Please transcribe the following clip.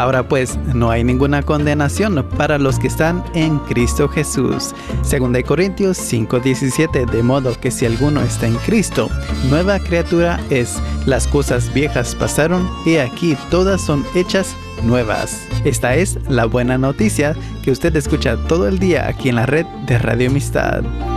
Ahora pues, no hay ninguna condenación para los que están en Cristo Jesús. 2 Corintios 5:17, de modo que si alguno está en Cristo, nueva criatura es. Las cosas viejas pasaron y aquí todas son hechas nuevas. Esta es la buena noticia que usted escucha todo el día aquí en la red de Radio Amistad.